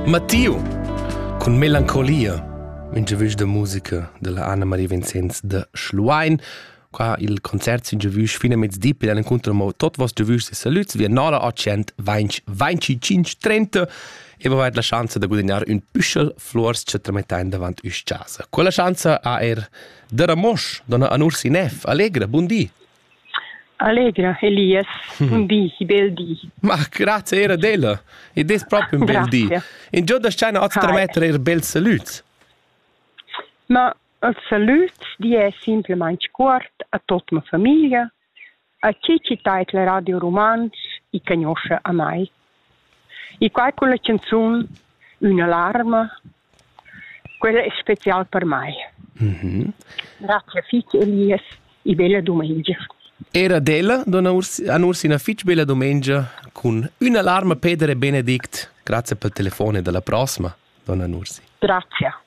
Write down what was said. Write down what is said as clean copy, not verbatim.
Mattiu, con melancolia, in giavisch de musica della Anna Maria Vincenz de Schluein. Qua il concert sin giavisch fino a mezz'dì, per l'incontro tot vos giavisch se saluts, via 9-820-25-30 e va la chance de guadagnare un püschel flors che tramettain davant us casa. Quella chance ha de Ramosch, donna Anursi Neff. Allegra, buon dì. Allegra, Elias, buon dì, bel dì. Ma grazie, era della. Ed è proprio un bel dì. In giù da scena a tramettere bel saluts. Ma il salut di è semplicemente corto a tutta la famiglia, a chi citai la radio romans, i conosce a mai. E qua con la canzone, un'allarma, quella è speciale per me. Grazie, Fitch Elias, e bella domenica. Era della, donna Anursi, una fitch bella domenica, con un'allarma Pedro e Benedict. Grazie per il telefono e alla prossima, donna Anursi. Grazie.